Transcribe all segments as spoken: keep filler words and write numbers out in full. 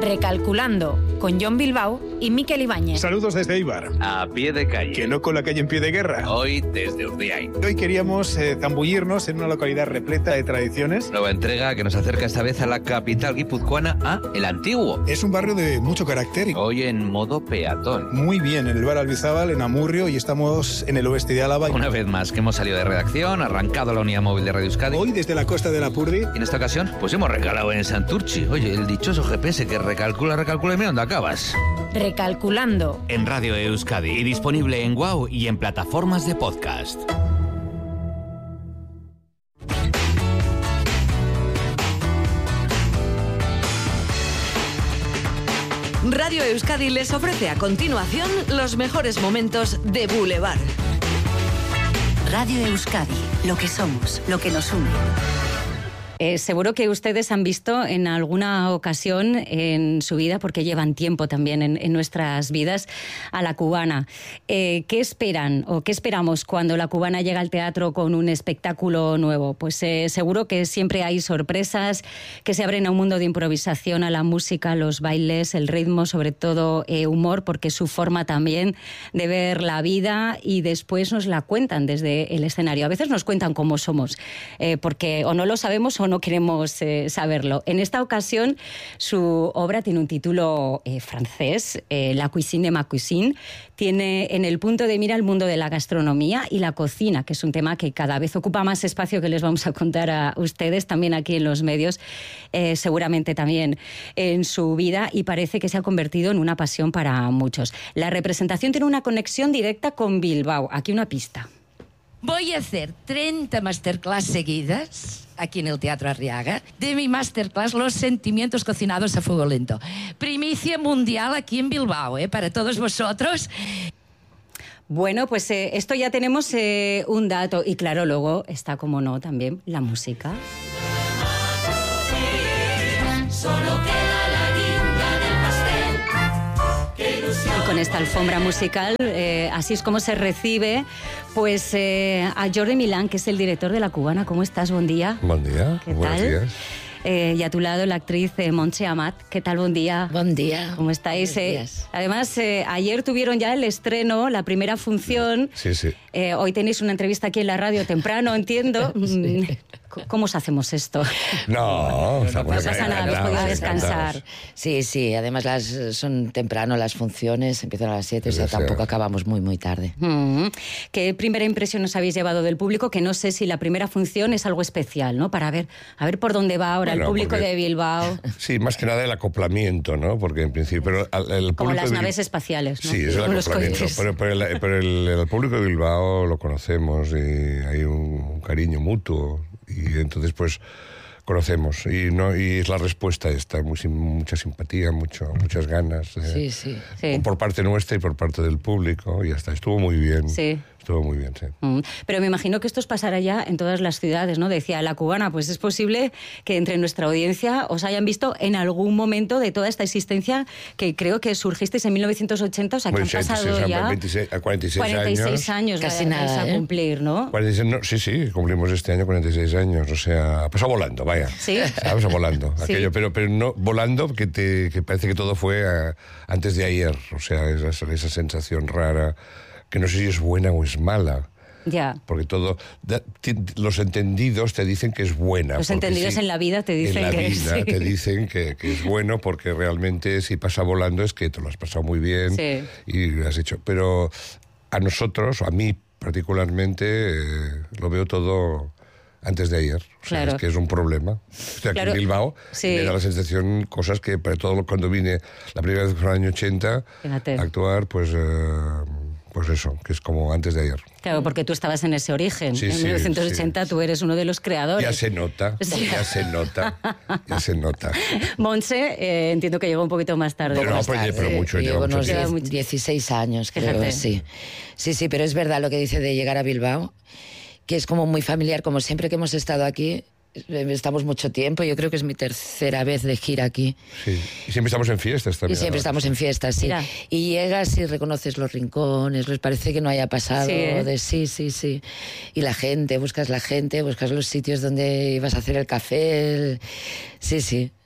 Recalculando, con John Bilbao y Mikel Ibáñez. Saludos desde Eibar. A pie de calle. Que no con la calle en pie de guerra. Hoy desde Urdiain. Hoy queríamos eh, zambullirnos en una localidad repleta de tradiciones. Nueva entrega que nos acerca esta vez a la capital guipuzcoana, a El Antiguo. Es un barrio de mucho carácter. Hoy en modo peatón. Muy bien, en el bar Albizábal, en Amurrio, y estamos en el oeste de Álava. Una vez más que hemos salido de redacción, arrancado la unidad móvil de Radio Euskadi. Hoy desde la costa de Lapurdi. Y en esta ocasión, pues hemos recalado en Santurchi. Oye, el dichoso G P S que recalcula, recalcula y mira dónde acabas. Recalculando. En Radio Euskadi y disponible en Wow y en plataformas de podcast. Radio Euskadi les ofrece a continuación los mejores momentos de Boulevard. Radio Euskadi, lo que somos, lo que nos une. Eh, seguro que ustedes han visto en alguna ocasión en su vida, porque llevan tiempo también en, en nuestras vidas, a La Cubana. Eh, ¿Qué esperan o qué esperamos cuando La Cubana llega al teatro con un espectáculo nuevo? Pues eh, seguro que siempre hay sorpresas, que se abren a un mundo de improvisación, a la música, los bailes, el ritmo, sobre todo eh, humor, porque es su forma también de ver la vida y después nos la cuentan desde el escenario. A veces nos cuentan cómo somos, eh, porque o no lo sabemos o no queremos eh, saberlo. En esta ocasión, su obra tiene un título eh, francés, eh, La cuisine de ma cuisine. Tiene en el punto de mira el mundo de la gastronomía y la cocina, que es un tema que cada vez ocupa más espacio, que les vamos a contar a ustedes también aquí en los medios, eh, seguramente también en su vida, y parece que se ha convertido en una pasión para muchos. La representación tiene una conexión directa con Bilbao. Aquí una pista. Voy a hacer treinta masterclass seguidas aquí en el Teatro Arriaga de mi masterclass Los sentimientos cocinados a fuego lento. Primicia mundial aquí en Bilbao, ¿eh? Para todos vosotros. Bueno, pues eh, esto ya tenemos eh, un dato. Y claro, luego está, como no, también la música. Solo queda la guinda del pastel. Qué ilusión. Y con esta alfombra musical, eh, así es como se recibe pues eh, a Jordi Milán, que es el director de La Cubana. ¿Cómo estás? Buen día. Buen día. ¿Qué Buenos tal? días. Eh, y a tu lado la actriz eh, Montse Amat. ¿Qué tal? Buen día. Buen día. ¿Cómo estáis? Eh, además, eh, ayer tuvieron ya el estreno, la primera función. Sí, sí. Eh, hoy tenéis una entrevista aquí en la radio temprano, entiendo. Sí. ¿Cómo os hacemos esto? No, no pasa nada, habéis podido descansar. Sí, sí, además las, son temprano las funciones, empiezan a las siete, o sea, tampoco acabamos muy, muy tarde. Mm. ¿Qué primera impresión os habéis llevado del público? Que no sé si la primera función es algo especial, ¿no? Para ver, a ver por dónde va ahora bueno, el público porque, de Bilbao. Sí, más que nada el acoplamiento, ¿no? Porque en principio... Pero el, el Como las de naves espaciales, ¿no? Sí, es el acoplamiento. Pero, pero, el, pero el, el público de Bilbao lo conocemos y hay un, un cariño mutuo. Y entonces, pues, conocemos. Y no y es la respuesta esta, muy, mucha simpatía, mucho, muchas ganas. Eh, sí, sí, sí. Por parte nuestra y por parte del público. Y hasta estuvo muy bien. Sí. Estuvo muy bien, sí. Mm, pero me imagino que esto os pasará ya en todas las ciudades, ¿no? Decía La Cubana, pues es posible que entre nuestra audiencia os hayan visto en algún momento de toda esta existencia, que creo que surgisteis en mil novecientos ochenta, o sea, que bueno, han pasado sí, ya veintiséis, cuarenta y seis, cuarenta y seis años. Casi vais nada, a ¿eh? cumplir, ¿no? cuarenta y seis, no, sí, sí, cumplimos este año cuarenta y seis años, o sea, pasó volando, vaya. Sí. Ha pasado volando, Sí. aquello, pero, pero no volando, que, te, que parece que todo fue a, antes de ayer, o sea, esa, esa sensación rara, que no sé si es buena o es mala. Ya. Porque todo, da, t, los entendidos te dicen que es buena. Los entendidos sí, en la vida te dicen en la que vida sí. te dicen que, que es bueno, porque realmente si pasa volando es que te lo has pasado muy bien sí. y has hecho. Pero a nosotros, a mí particularmente, eh, lo veo todo antes de ayer. O sea, claro. es que es un problema. Estoy aquí claro. en Bilbao sí. y me da la sensación, cosas que para todo cuando vine la primera vez en el año ochenta Fíjate. a actuar, pues... Eh, Pues eso, que es como antes de ayer. Claro, porque tú estabas en ese origen. Sí, en sí, mil novecientos ochenta sí. tú eres uno de los creadores. Ya se nota, sí. ya se nota, ya se nota. Montse, eh, entiendo que llegó un poquito más tarde. Pero, no, tarde, pero mucho, lleva lleva unos mucho diez, dieciséis años, creo, Fíjate. sí. Sí, sí, pero es verdad lo que dice de llegar a Bilbao, que es como muy familiar, como siempre que hemos estado aquí. Estamos mucho tiempo, yo creo que es mi tercera vez de gira aquí. Sí, y siempre estamos en fiestas también. Y siempre estamos en fiestas, sí. Mira. Y llegas y reconoces los rincones, les parece que no haya pasado. Sí, ¿eh? de sí, sí, sí. Y la gente, buscas la gente, buscas los sitios donde ibas a hacer el café. El... Sí, sí.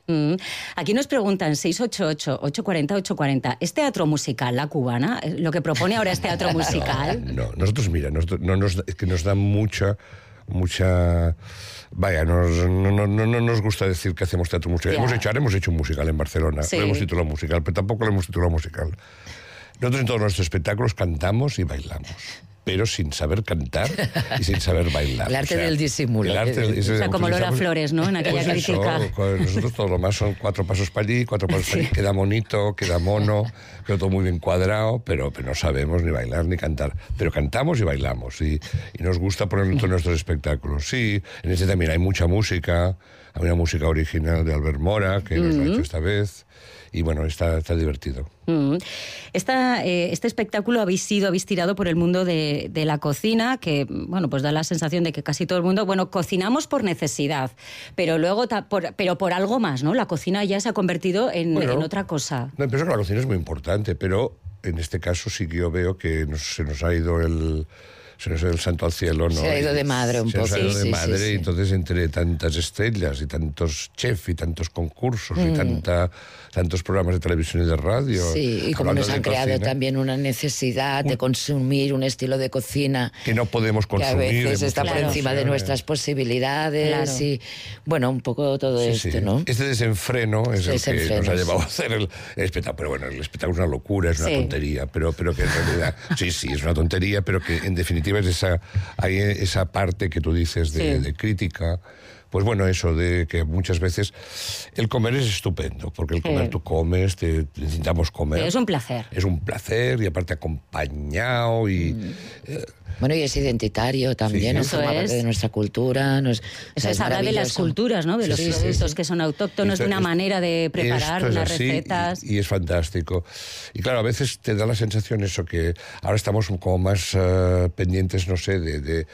Mm. Aquí nos preguntan, seis ocho ocho, ocho cuatro cero, ocho cuatro cero, ¿es teatro musical La Cubana? ¿Lo que propone ahora es teatro musical? No, no. Nosotros, mira, nosotros, no nos, es que nos da mucha, mucha... Vaya, nos, no, no, no, no nos gusta decir que hacemos teatro musical. Ya. Hemos hecho, ahora hemos hecho un musical en Barcelona, Sí. lo hemos titulado musical, pero tampoco lo hemos titulado musical. Nosotros en todos nuestros espectáculos cantamos y bailamos, pero sin saber cantar y sin saber bailar. El arte del disimulo. El arte, O sea, como Lola utilizamos- Flores, ¿no? En aquella Pues eso, crítica. con nosotros todo lo más son cuatro pasos para allí, cuatro pasos para allí, queda bonito, queda mono, queda todo muy bien cuadrado, pero, pero no sabemos ni bailar ni cantar. Pero cantamos y bailamos, y, y nos gusta ponerlo en todos nuestros espectáculos. Sí, en este también hay mucha música, hay una música original de Albert Mora, que nos lo ha hecho esta vez, y bueno, está, está divertido. Mm. Esta, eh, este espectáculo habéis sido, habéis tirado por el mundo de, de la cocina, que, bueno, pues da la sensación de que casi todo el mundo, bueno, cocinamos por necesidad, pero luego, ta- por, pero por algo más, ¿no? La cocina ya se ha convertido en, Bueno, en otra cosa. No, pienso que la cocina es muy importante, pero en este caso sí que yo veo que nos- se nos ha ido el... Se nos ha ido el santo al cielo, ¿no? Se ha ido de madre un se nos poco, ha ido sí, de sí, madre, sí, sí. y entonces entre tantas estrellas y tantos chefs y tantos concursos Mm. y tanta, tantos programas de televisión y de radio. Sí, y como hablando nos de han creado cocina, también una necesidad de consumir un estilo de cocina que no podemos que a consumir. veces en está por muchas encima de ocasiones. nuestras posibilidades Claro. y, bueno, un poco todo Sí, esto, sí. ¿no? Este desenfreno es el que Desenfreno, nos ha llevado sí. a hacer el, el espectáculo. Pero bueno, el espectáculo es una locura, es una Sí. tontería, pero, pero que en realidad, sí, sí, es una tontería, pero que en definitiva es esa, hay esa parte que tú dices de, Sí. de crítica. Pues bueno, eso de que muchas veces el comer es estupendo, porque el comer Sí. tú comes, te, necesitamos comer. Es un placer. Es un placer, y aparte acompañado y... eh, Bueno, y es identitario también, Sí. ¿no? Eso Forma parte es. de nuestra cultura. Nos, o Eso sea, es hablar de las maravilloso. culturas, ¿no? De Sí, los sí, sí, productos sí. que son autóctonos, de una Esto- manera de preparar, Esto es unas así, recetas. Y, y es fantástico. Y claro, a veces te da la sensación eso, que ahora estamos como más eh, pendientes, no sé, de, de,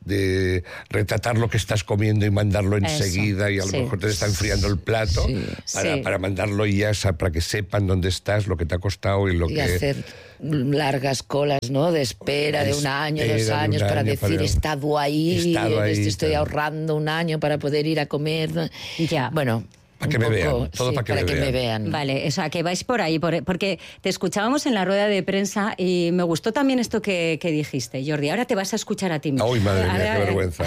de retratar lo que estás comiendo y mandarlo Eso, enseguida, y a lo sí. mejor te está enfriando el plato Sí. para, Sí. para mandarlo ya, sa- para que sepan dónde estás, lo que te ha costado y lo Y que... hacer largas colas, ¿no? De espera de un año, Espera dos de un años, para año, decir, para- he estado ahí, He estado ahí, este, estoy tal. ahorrando un año para poder ir a comer. Ya. Bueno, Para que un me vean, poco, todo sí, para que me me vean. vean. Vale, o sea, que vais por ahí, por- porque te escuchábamos en la rueda de prensa y me gustó también esto que, que dijiste, Jordi. Ahora te vas a escuchar a ti mismo. ¡Ay, madre mía, Ahora- qué vergüenza!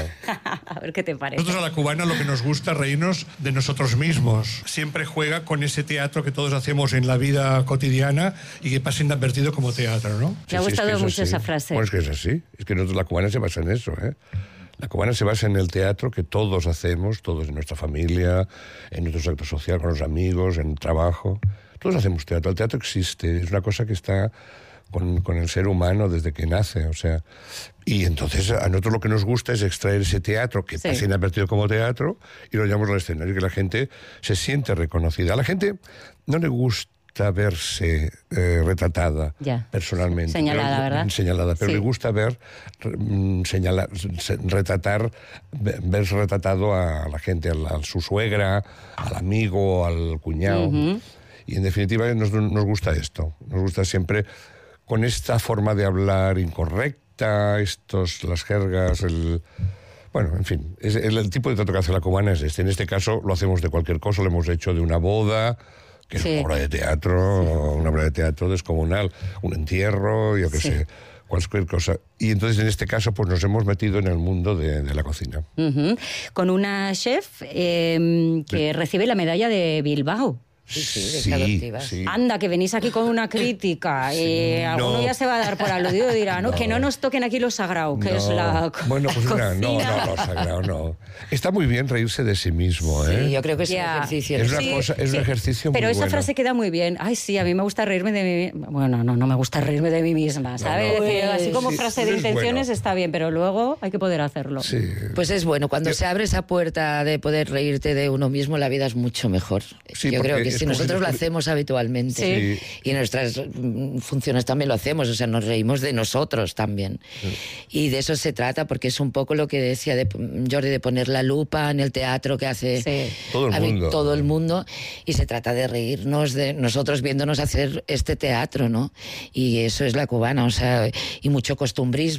A ver qué te parece. Nosotros a la cubana lo que nos gusta es reírnos de nosotros mismos. Siempre juega con ese teatro que todos hacemos en la vida cotidiana y que pasa inadvertido como teatro, ¿no? Me ha Sí, sí, es gustado que es mucho así. esa frase. Bueno, es que es así. Es que nosotros, la cubana se basa en eso, ¿eh? La cubana se basa en el teatro que todos hacemos, todos en nuestra familia, en nuestros actos sociales, con los amigos, en el trabajo. Todos hacemos teatro. El teatro existe, es una cosa que está con, con el ser humano desde que nace, o sea... Y entonces a nosotros lo que nos gusta es extraer ese teatro que Sí. pasa inadvertido como teatro y lo llevamos al escenario, que la gente se siente reconocida. A la gente no le gusta verse eh, retratada Ya. personalmente. Señalada, pero, ¿verdad? Señalada, pero Sí. le gusta ver, re- mm, señalar, se- retratar, ve- verse retratado a la gente, a, la- a su suegra, al amigo, al cuñado. Y en definitiva nos, nos gusta esto, nos gusta siempre con esta forma de hablar incorrecta, estos, las jergas, el... Bueno, en fin, es, el, el tipo de teatro que hace la cubana es este. En este caso lo hacemos de cualquier cosa, lo hemos hecho de una boda, que Sí. es una obra de teatro, una obra de teatro descomunal, un entierro, yo qué Sí. sé, cualquier cosa. Y entonces en este caso pues nos hemos metido en el mundo de, de la cocina. Ujú. Con una chef eh, que recibe la medalla de Bilbao. Sí, sí, de adoptivas. sí. Anda, que venís aquí con una crítica. Y alguno no. ya se va a dar por aludido y dirá, no, No. que no nos toquen aquí lo sagrado, que No. es la co- Bueno, pues mira, no, cocina. no, no, sagrado, no. Está muy bien reírse de sí mismo, ¿eh? Sí, yo creo que es Ya. un ejercicio. Es una Sí, cosa, es sí. un ejercicio Pero muy esa bueno. frase queda muy bien. Ay, sí, a mí me gusta reírme de mí. Bueno, no, no me gusta reírme de mí misma, ¿sabes? no. Es decir, Pues, así como sí, frase pero de es intenciones bueno. está bien, pero luego hay que poder hacerlo. Sí. Pues es bueno, cuando se abre esa puerta de poder reírte de uno mismo, la vida es mucho mejor. Sí, Yo creo porque que es si como nosotros si- lo hacemos habitualmente Sí. y en nuestras mm, funciones también lo hacemos, o sea, nos reímos de nosotros también. Y de eso se trata, porque es un poco lo que decía de, Jordi, de poner la lupa en el teatro que hace Sí. Todo el a mí- mundo. todo el mundo, y se trata de reírnos de nosotros viéndonos hacer este teatro, ¿no? Y eso es la cubana, o sea, y mucho costumbrismo.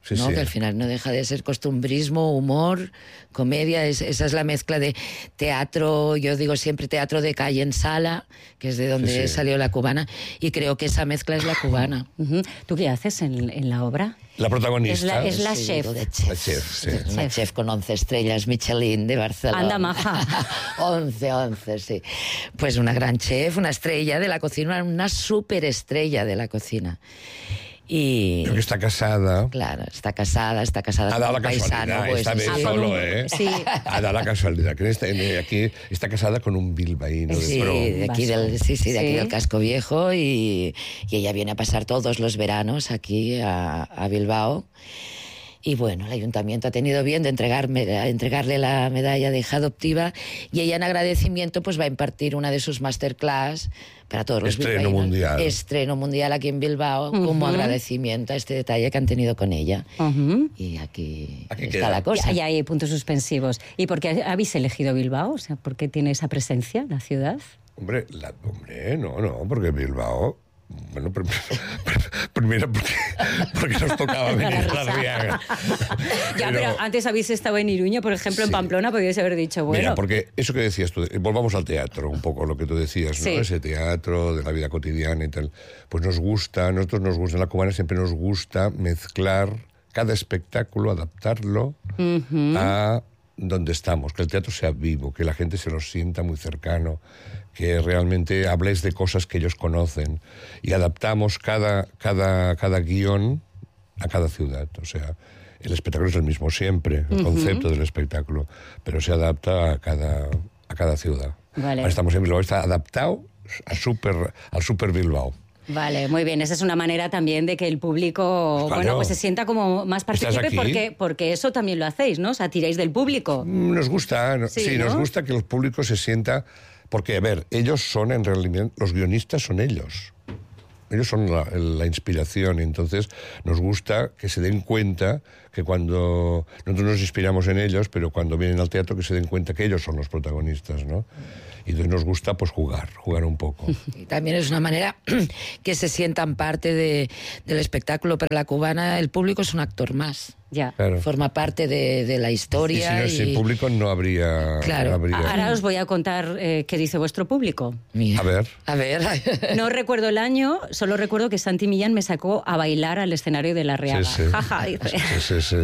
Sí, ¿no? sí. Que al final no deja de ser costumbrismo, humor, comedia. Es, esa es la mezcla de teatro, yo digo siempre teatro de calle en sala, que es de donde Sí, sí. salió La Cubana, y creo que esa mezcla es La Cubana. Ujú. ¿Tú qué haces en, en la obra? La protagonista. Es la, es la Sí, chef. digo de chef. La chef, sí. Una Chef. chef con once estrellas Michelin de Barcelona. Anda, maja. once, once, sí. Pues una gran chef, una estrella de la cocina, una superestrella de la cocina. Y... Creo que está casada. Claro, está casada, está casada Ha con dado un la paisano. casualidad, Pues, esta vez sí. solo, ¿eh? Sí. Ha dado la casualidad. Que esta- en- aquí está casada con un bilbaíno de Sí, pro. de aquí del, sí, sí, de aquí Sí. del Casco Viejo y, y ella viene a pasar todos los veranos aquí a, a Bilbao. Y bueno, el ayuntamiento ha tenido bien de entregarme, entregarle la medalla de hija adoptiva y ella en agradecimiento pues va a impartir una de sus masterclass para todos los Estreno bilbaínos. mundial. Estreno mundial aquí en Bilbao como agradecimiento a este detalle que han tenido con ella. Ujú. Y aquí, Aquí está queda. la cosa. Y hay puntos suspensivos. ¿Y por qué habéis elegido Bilbao? O sea, ¿por qué tiene esa presencia la ciudad? Hombre, la- hombre, no, no, porque Bilbao... Bueno, pr- pr- primero porque, porque nos tocaba venir a la Riaga. Ya, pero antes habéis estado en Iruña, por ejemplo, en Sí. Pamplona, podríais haber dicho, bueno... Mira, porque eso que decías tú, eh, volvamos al teatro, un poco lo que tú decías, ¿no? Sí. Ese teatro de la vida cotidiana y tal. Pues nos gusta, a nosotros nos gusta, en La Cubana siempre nos gusta mezclar cada espectáculo, adaptarlo a donde estamos, que el teatro sea vivo, que la gente se lo sienta muy cercano, que realmente habléis de cosas que ellos conocen y adaptamos cada, cada, cada guión a cada ciudad. O sea, el espectáculo es el mismo siempre, el concepto del espectáculo, pero se adapta a cada, a cada ciudad. Vale. Ahora estamos en Bilbao, está adaptado a super, al Super Bilbao. Vale, muy bien. Esa es una manera también de que el público, Claro. bueno, pues se sienta como más ¿Estás participe aquí? porque, porque eso también lo hacéis, ¿no? O sea, tiráis del público. Nos gusta, no- Sí, sí, ¿no? nos gusta que el público se sienta, porque, a ver, ellos son en realidad, los guionistas son ellos. Ellos son la, la inspiración, y entonces nos gusta que se den cuenta que cuando nosotros nos inspiramos en ellos, pero cuando vienen al teatro que se den cuenta que ellos son los protagonistas, ¿no? Y entonces nos gusta pues jugar, jugar un poco. Y también es una manera que se sientan parte de, del espectáculo, pero La Cubana, el público es un actor más. Ya. Claro. Forma parte de, de la Y si historia. no, sin y- público no habría... Claro. no habría- Ahora os voy a contar eh, qué dice vuestro público. Mira, A ver. A ver. No recuerdo el año, solo recuerdo que Santi Millán me sacó a bailar al escenario de La Riaga. Sí, sí. Jaja, dice. Sí, sí, sí.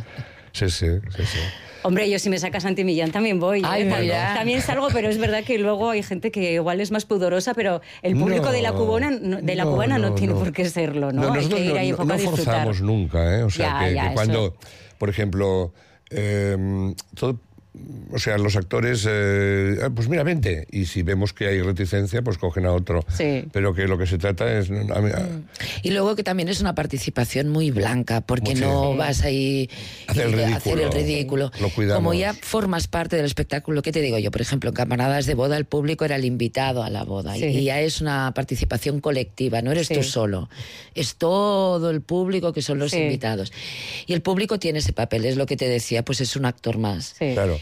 Sí, sí, sí, sí. Hombre, yo si me saca Santi Millán también voy. Ay, ¿eh? mira. También, también salgo, pero es verdad que luego hay gente que igual es más pudorosa, pero el público No, de la cubana no, de la no, cubana no, no, tiene no. por qué serlo, ¿no? No, hay nosotros que ir no, ahí un no- poco a no disfrutar. forzamos nunca, ¿eh? O sea, Ya, que, ya, que eso. cuando, por ejemplo, eh, todo, o sea, los actores, eh, ah, pues mira, vente. Y si vemos que hay reticencia, pues cogen a otro. Sí. Pero que lo que se trata es... a mí- a- Y luego que también es una participación muy blanca, porque Mucho. no vas ahí Hacer el y ridículo. hacer el ridículo. Lo cuidamos. Como ya formas parte del espectáculo, ¿qué te digo yo? Por ejemplo, en Camaradas de Boda, el público era el invitado a la boda. Sí. Y ya es una participación colectiva, no eres Sí. tú solo. Es todo el público que son los Sí. invitados. Y el público tiene ese papel, es lo que te decía, pues es un actor más. Sí. Claro.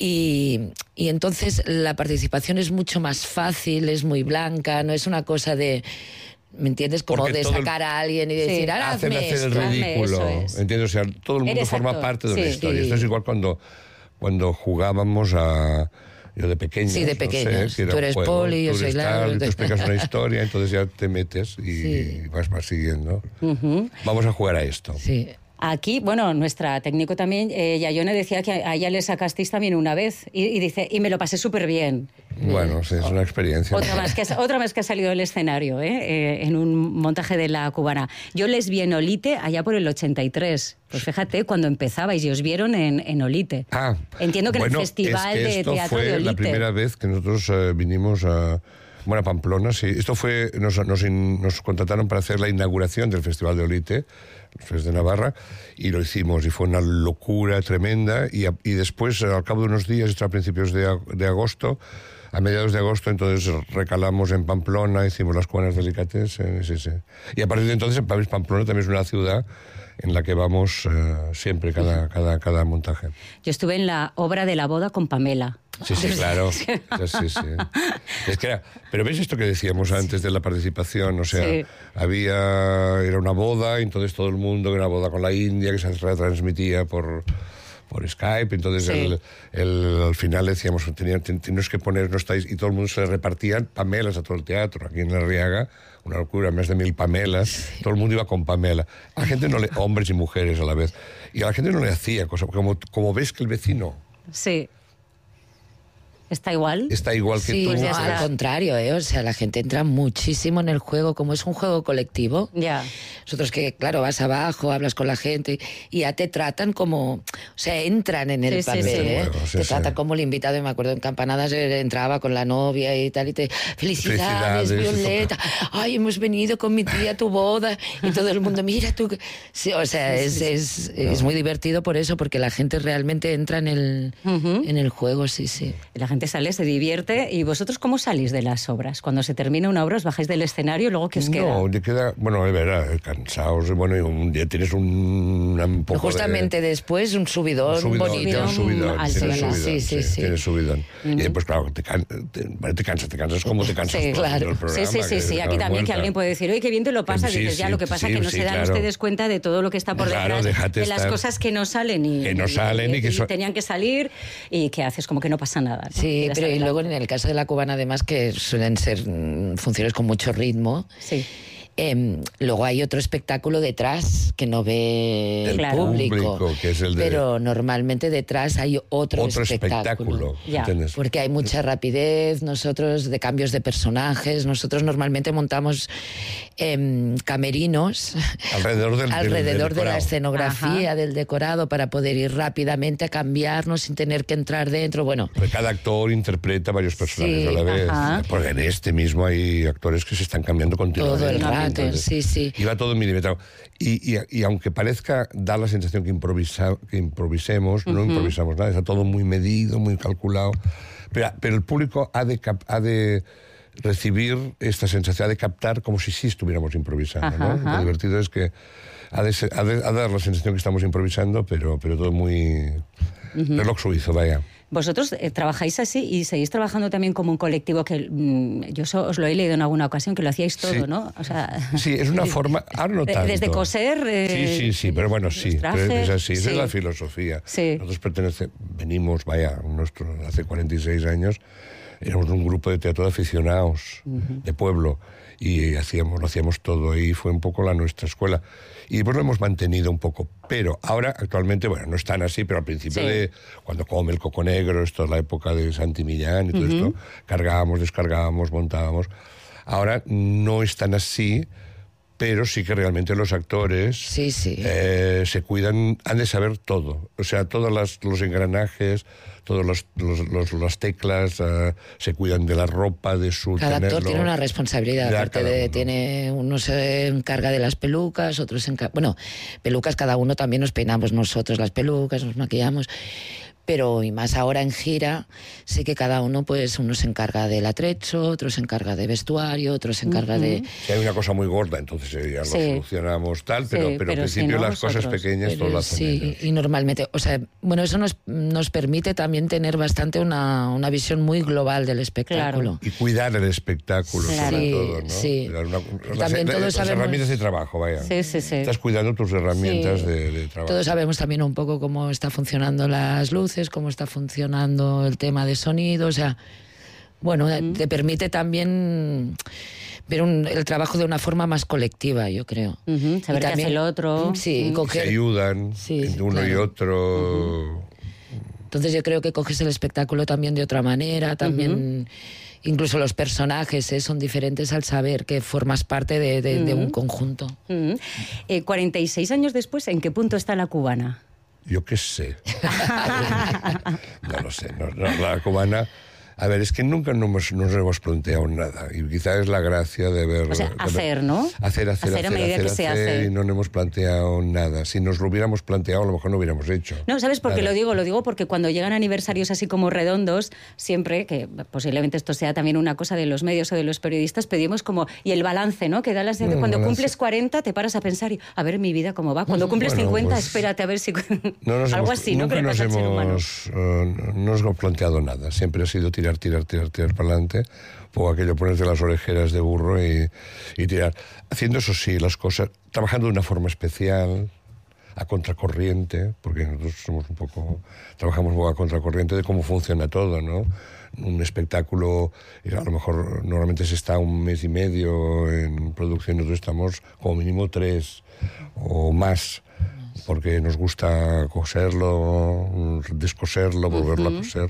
Y, y entonces la participación es mucho más fácil, es muy blanca, no es una cosa de, ¿me entiendes? Como Porque de todo el- sacar a alguien y decir, Sí. ahora Hacen hazme hacer el esto". Hazme ridículo. eso es. ¿Entiendes? O sea, todo el mundo Eres forma actor. parte de Sí. la historia. Sí. Esto es igual cuando, cuando jugábamos a... Yo de pequeños. Sí, de no pequeños. sé, que era Tú un eres juego, Poli, yo tú soy eres Lara. tal, y tú explicas una historia, entonces ya te metes y Sí. vas, vas siguiendo. Vamos a jugar a esto. Sí. Aquí, bueno, nuestra técnico también, eh, Yayone, decía que a ella le sacasteis también una vez y, y dice, y me lo pasé súper bien. Bueno, sí, es una experiencia. Otra más, que ha, otra vez que ha salido del escenario, ¿eh? Eh, en un montaje de La Cubana. Yo les vi en Olite allá por el ochenta y tres. Pues fíjate, cuando empezabais y os vieron en, en Olite. Ah, Entiendo que bueno, en el Festival es que de esto Teatro fue de Olite. la primera vez que nosotros eh, vinimos a... Bueno, a Pamplona, sí. Esto fue... Nos, nos, in- nos contrataron para hacer la inauguración del Festival de Olite, el Fest de Navarra, y lo hicimos. Y fue una locura tremenda. Y, a- y después, al cabo de unos días, esto a principios de, ag- de agosto, a mediados de agosto, entonces recalamos en Pamplona, hicimos las cubanas delicatessen, sí, sí. Y a partir de entonces, Pamplona también es una ciudad en la que vamos eh, siempre, cada, cada, cada montaje. Yo estuve en la obra de la boda con Pamela. Sí, sí, claro. Sí, sí, sí. Es que era, pero ves esto que decíamos antes de la participación, o sea, sí. había, era una boda, y entonces todo el mundo, era una boda con la India, que se retransmitía por, por Skype, entonces sí. el, el, al final decíamos, teníamos, teníamos que poner, no estáis, y todo el mundo se le repartían Pamelas a todo el teatro, aquí en la Arriaga, una locura, más de mil Pamelas, sí. todo el mundo iba con Pamela. A la gente no le, hombres y mujeres a la vez, y a la gente no le hacía cosas, como, como ves que el vecino... Sí. ¿Está igual? Está igual que sí, tú. Pues ya al contrario, ¿eh? O sea, la gente entra muchísimo en el juego, como es un juego colectivo. Ya. Yeah. Nosotros que, claro, vas abajo, hablas con la gente y ya te tratan como... O sea, entran en el sí, papel, sí, sí. ¿eh? Bueno, sí, te sí. tratan como el invitado. Y me acuerdo en Campanadas entraba con la novia y tal, y te... Felicidades, Felicidades. Violeta. Ay, hemos venido con mi tía a tu boda. Y todo el mundo, mira tú... Sí, o sea, sí, es, sí, es, sí. es, es muy divertido por eso, porque la gente realmente entra en el, uh-huh. en el juego, sí, sí. La gente sale, se divierte. ¿Y vosotros cómo salís de las obras? Cuando se termina una obra, ¿os bajáis del escenario y luego qué os queda? No, te queda, bueno, de verdad, cansados, bueno, y un día tienes un, un poco Justamente de, después un subidón, un subidón bonito. Un subidón, al tienes subidón, sí, sí, sí. Tienes subidón. Uh-huh. Y después, claro, te, can, te, te cansas, te cansas como te cansas sí, claro. el programa. Sí, sí, sí, sí. Aquí también vuelta. Que alguien puede decir, oye, qué bien te lo pasas, sí, dices, ya, sí, lo que pasa es sí, que no sí, se dan claro. ustedes cuenta de todo lo que está por claro, detrás, de las estar. cosas que no salen y, que no salen y, y, y que so... tenían que salir y que haces como que no pasa nada, ¿no? Sí, pero y luego en el caso de la cubana, además, que suelen ser funciones con mucho ritmo. Sí. Eh, luego hay otro espectáculo detrás que no ve el, el público, público que es el de... pero normalmente detrás hay otro, otro espectáculo, espectáculo porque hay mucha rapidez, nosotros de cambios de personajes, nosotros normalmente montamos eh, camerinos alrededor, del, alrededor del, del de la escenografía, Ajá. del decorado, para poder ir rápidamente a cambiarnos sin tener que entrar dentro. Bueno, pues cada actor interpreta varios personajes sí, a la vez, Ajá. porque en este mismo hay actores que se están cambiando continuamente. Todo el rato. Entonces, sí, sí. Y va todo milimetrado. Y, y, y aunque parezca, da la sensación que, improvisa, que improvisemos, uh-huh. no improvisamos nada, está todo muy medido, muy calculado. Pero, pero el público ha de, cap, ha de recibir esta sensación, ha de captar como si sí estuviéramos improvisando. Ajá, ¿no? Ajá. Lo divertido es que ha de, ser, ha de, ha de dar la sensación que estamos improvisando, pero, pero todo muy... Uh-huh. reloj suizo, vaya. Vosotros eh, trabajáis así y seguís trabajando también como un colectivo que mmm, yo so, os lo he leído en alguna ocasión, que lo hacíais todo, sí. ¿no? O sea, sí, es una forma... Ahora no tanto. Desde coser... Eh, sí, sí, sí, pero bueno, sí. Trajes, es así, sí. esa es la filosofía. Sí. Nosotros pertenecemos, venimos, vaya, nuestro, hace cuarenta y seis años, éramos un grupo de teatro de aficionados, uh-huh. de pueblo, y hacíamos, lo hacíamos todo ahí, fue un poco la nuestra escuela. Y después lo hemos mantenido un poco. Pero ahora, actualmente, bueno, no es tan así, pero al principio sí. de cuando come el coco negro, esto es la época de Santi Millán y todo uh-huh. esto, cargábamos, descargábamos, montábamos. Ahora no es tan así, pero sí que realmente los actores sí, sí. Eh, se cuidan, han de saber todo. O sea, todos las, los engranajes, todas los, los, los, las teclas, uh, se cuidan de la ropa, de su Cada tenerlo. actor tiene una responsabilidad. Aparte de, uno. Tiene, uno se encarga de las pelucas, otros se encarga... Bueno, pelucas cada uno también nos peinamos nosotros las pelucas, nos maquillamos... Pero, y más ahora en gira, sí que cada uno, pues, uno se encarga del atrecho, otro se encarga de vestuario, otro se encarga uh-huh. de... Si hay una cosa muy gorda, entonces eh, ya sí. lo solucionamos tal, pero, sí, pero, pero al principio si no, las cosas nosotros. pequeñas pero todo lo hacen sí, ellos. Y normalmente, o sea, bueno, eso nos, nos permite también tener bastante una, una visión muy global del espectáculo. Claro. Y cuidar el espectáculo, claro. sobre sí, todo, ¿no? Sí, una, las, también las, todos las sabemos... herramientas de trabajo, vaya. Sí, sí, sí. Estás cuidando tus herramientas sí. de, de trabajo. Todos sabemos también un poco cómo está funcionando las luces, cómo está funcionando el tema de sonido, o sea, bueno, uh-huh. te permite también ver un, el trabajo de una forma más colectiva, yo creo. Uh-huh. Saber qué hace el otro. Sí, uh-huh. coger... Se ayudan sí, entre uno claro. y otro. Uh-huh. Entonces yo creo que coges el espectáculo también de otra manera, también... Uh-huh. Incluso los personajes ¿eh? son diferentes al saber que formas parte de, de, uh-huh. de un conjunto. Uh-huh. Eh, cuarenta y seis años después, ¿en qué punto está la cubana? Yo qué sé. No lo sé. No, no, la cubana A ver, es que nunca nos, hemos- nos hemos planteado nada. Y quizá es la gracia de ver... O sea, de ver- hacer, ¿no? Hacer, hacer, Hacer hacer, a medida hacer, que se hacer, hace. y no nos hemos planteado nada. Si nos lo hubiéramos planteado, a lo mejor no hubiéramos hecho. No, ¿sabes por qué Nada. lo digo? Lo digo porque cuando llegan aniversarios así como redondos, siempre, que posiblemente esto sea también una cosa de los medios o de los periodistas, pedimos como, y el balance, ¿no? Que da las de Mm, cuando balance. cumples cuarenta te paras a pensar y, a ver mi vida cómo va. Cuando cumples Bueno, cincuenta, pues, espérate a ver si... No nos Algo hemos- así, ¿no? nunca Que le nos pasa al ser humano. hemos, eh, no nos hemos planteado nada. Siempre ha sido tirar, tirar, tirar, tirar para adelante. O aquello, ponerte las orejeras de burro y, y tirar. Haciendo eso sí, las cosas, trabajando de una forma especial, a contracorriente, porque nosotros somos un poco, trabajamos un poco a contracorriente de cómo funciona todo, ¿no? Un espectáculo, eh, a lo mejor normalmente se está un mes y medio en producción, nosotros estamos como mínimo tres o más, porque nos gusta coserlo, descoserlo, volverlo a coser.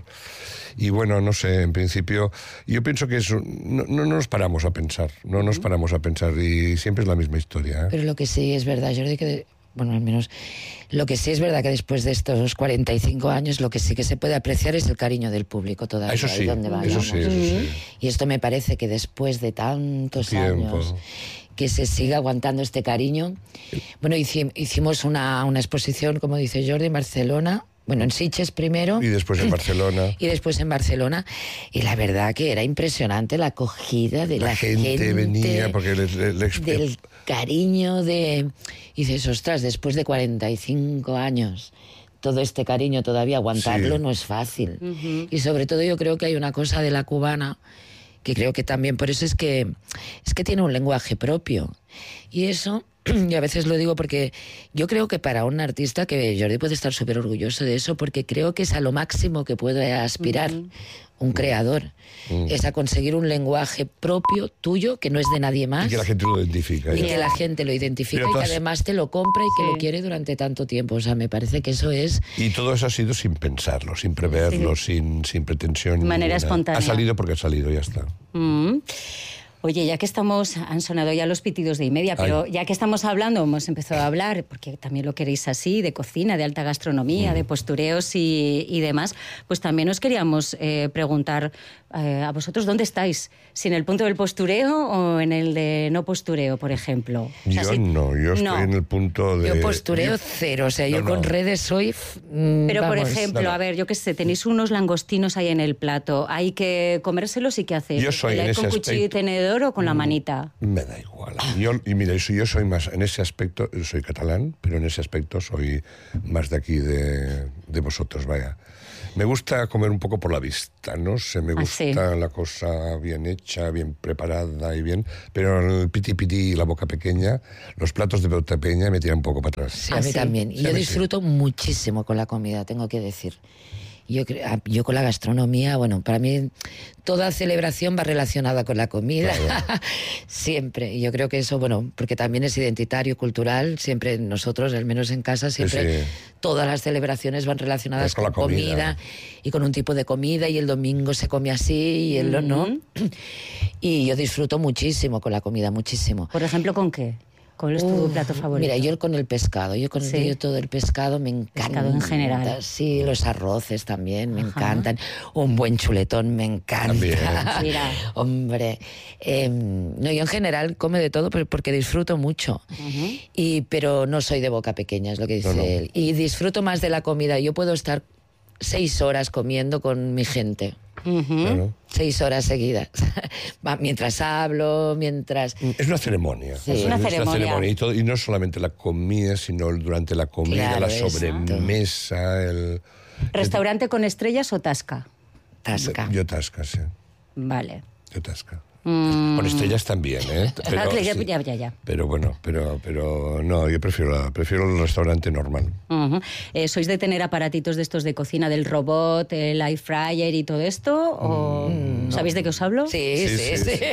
Y bueno, no sé, en principio, yo pienso que eso, no, no nos paramos a pensar, no nos paramos a pensar y siempre es la misma historia. ¿eh? Pero lo que sí es verdad, Jordi, que... de- bueno, al menos lo que sí es verdad que después de estos cuarenta y cinco años lo que sí que se puede apreciar es el cariño del público todavía. Eso sí, y donde eso vayamos. sí, eso sí. Y esto me parece que después de tantos Tiempo. años que se siga aguantando este cariño. Bueno, hici- hicimos una, una exposición, como dice Jordi, en Barcelona. Bueno, en Sitges primero. Y después en Barcelona. Y después en Barcelona. Y la verdad que era impresionante la acogida de la, La gente, venía porque le, le- le- del cariño de... Y dices, ostras, después de cuarenta y cinco años, todo este cariño todavía aguantarlo Sí. no es fácil. Y sobre todo yo creo que hay una cosa de la cubana que creo que también, por eso es que, es que tiene un lenguaje propio. Y eso, y a veces lo digo porque yo creo que para un artista, que Jordi puede estar súper orgulloso de eso, porque creo que es a lo máximo que puede aspirar un creador. Mm. Es a conseguir un lenguaje propio, tuyo, que no es de nadie más. Y que la gente lo identifica. Y ¿eh? que la gente lo identifica Pero y que todas- además te lo compra y que lo quiere durante tanto tiempo. O sea, me parece que eso es... Y todo eso ha sido sin pensarlo, sin preverlo, sin, sin pretensión. De manera ninguna. espontánea. Ha salido porque ha salido, ya está. Mm. Oye, ya que estamos, han sonado ya los pitidos de y media, pero Ay. ya que estamos hablando, hemos empezado a hablar, porque también lo queréis así, de cocina, de alta gastronomía, Mm. de postureos y, y demás, pues también os queríamos eh, preguntar eh, a vosotros dónde estáis, si en el punto del postureo o en el de no postureo, por ejemplo. O sea, Yo si- no, yo estoy no. en el punto de... Yo postureo yo- cero, o sea, yo No, no. con redes soy... f- mm, Pero, por vamos. ejemplo, no, no. a ver, yo qué sé, tenéis unos langostinos ahí en el plato, ¿hay que comérselos y qué hacéis? Yo soy ¿El en hay ese con cuchillo y aspecto- tenedor o con la manita? Me da igual. Yo, y mira, eso, yo soy más, en ese aspecto, soy catalán, pero en ese aspecto soy más de aquí, de, de vosotros, vaya. Me gusta comer un poco por la vista, no sé, me Ah, gusta sí. la cosa bien hecha, bien preparada y bien, pero el piti piti y la boca pequeña, los platos de boca pequeña me tiran un poco para atrás. Sí, a Ah, mí sí. también. Y Sí, yo a mí sí. disfruto muchísimo con la comida, tengo que decir. Yo, cre- a- yo con la gastronomía, bueno, para mí toda celebración va relacionada con la comida, siempre. Y yo creo que eso, bueno, porque también es identitario, cultural, siempre nosotros, al menos en casa, siempre sí. todas las celebraciones van relacionadas Es con la con comida. comida. y con un tipo de comida y el domingo se come así y el no. Y yo disfruto muchísimo con la comida, muchísimo. Por ejemplo, ¿con qué? ¿Cuál es tu Uf, plato favorito? Mira, yo con el pescado, yo con el, Sí. yo todo el pescado me encanta. Pescado en general. Sí, los arroces también me Ajá. encantan. Un buen chuletón me encanta. También. Mira. Hombre, eh, no, yo en general come de todo pero porque disfruto mucho. y Pero no soy de boca pequeña, es lo que dice No, no. él. Y disfruto más de la comida. Yo puedo estar seis horas comiendo con mi gente. Ujú. Claro. Seis horas seguidas. Va, mientras hablo, mientras... Es una ceremonia. Sí. Es una ceremonia. Y, todo- y no solamente la comida, sino el- durante la comida, Claro, la exacto. sobremesa, el... ¿Restaurante con estrellas o tasca? Tasca. Yo tasca, sí. Vale. Yo tasca. Mm. Con estrellas también, ¿eh? Pero, Ah, ya, sí. ya, ya, ya. Pero bueno, pero, pero no, yo prefiero, la- prefiero el restaurante normal. Ujú. Eh, ¿Sois de tener aparatitos de estos de cocina, del robot, el air fryer y todo esto? O... Mm, no. ¿Sabéis de qué os hablo? Sí, sí, sí. Sí, sí,